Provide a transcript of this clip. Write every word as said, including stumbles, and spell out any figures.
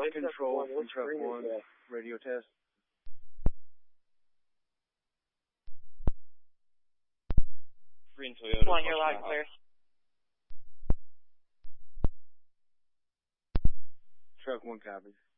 Truck control from truck one, radio test. Green Toyota. One, you're loud and clear. Truck one copies.